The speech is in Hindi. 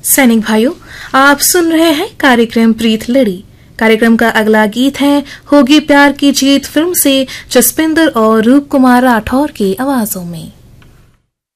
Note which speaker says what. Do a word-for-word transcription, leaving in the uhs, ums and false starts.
Speaker 1: सैनिक भाइयों, आप सुन रहे हैं कार्यक्रम प्रीत लड़ी। कार्यक्रम का अगला गीत है होगी प्यार की जीत फिल्म से जसपिंदर और रूप कुमार राठौर की आवाजों में।